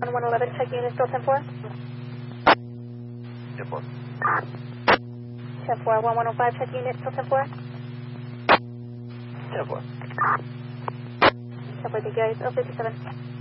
Sherman 111, check unit still 10-4. 10-4. 10-4, 1105, check unit still 10-4. 10-4. 10-4, thank you guys, 057.